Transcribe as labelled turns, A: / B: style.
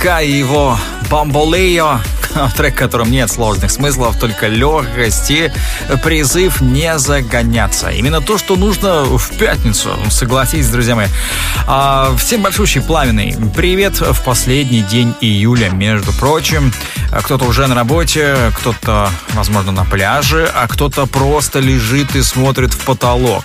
A: Ка и его «Бамболео». Трек, в котором нет сложных смыслов, только легкость и призыв не загоняться. Именно то, что нужно в пятницу, согласитесь, друзья мои. Всем большущий пламенный привет в последний день июля, между прочим. Кто-то уже на работе, кто-то, возможно, на пляже, а кто-то просто лежит и смотрит в потолок.